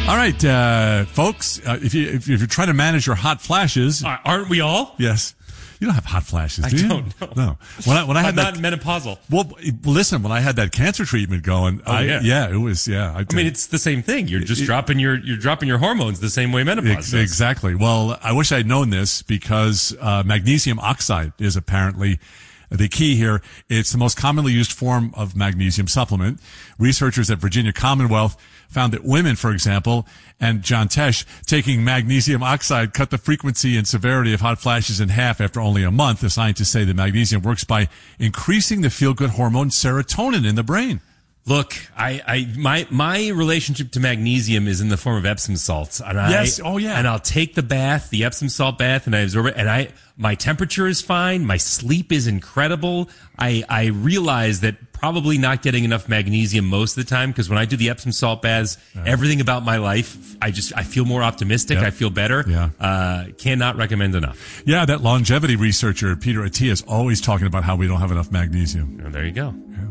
All right, folks, if you're trying to manage your hot flashes. Aren't we all? Yes. You don't have hot flashes, do you? I don't know. No. When I had I'm not menopausal. Well, listen, when I had that cancer treatment going, it was. I mean, it's the same thing. You're just dropping your hormones the same way menopause does. Exactly. Well, I wish I'd known this because magnesium oxide is apparently the key here. It's the most commonly used form of magnesium supplement. Researchers at Virginia Commonwealth found that women, for example, and John Tesh, taking magnesium oxide cut the frequency and severity of hot flashes in half after only a month. The scientists say that magnesium works by increasing the feel-good hormone serotonin in the brain. Look, my relationship to magnesium is in the form of Epsom salts. And And I'll take the bath, the Epsom salt bath, and I absorb it. And my temperature is fine. My sleep is incredible. I realize that probably not getting enough magnesium most of the time, because when I do the Epsom salt baths, everything about my life, I feel more optimistic. Yep. I feel better. Yeah. Cannot recommend enough. Yeah, that longevity researcher, Peter Attia, is always talking about how we don't have enough magnesium. Oh, there you go. Yeah.